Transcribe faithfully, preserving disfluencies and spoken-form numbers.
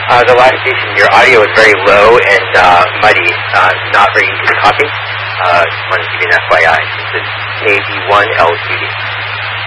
Uh, the last station, your audio is very low and uh, muddy, uh, not very easy to copy. Uh, just wanted to give you an F Y I. This is K B one L T D.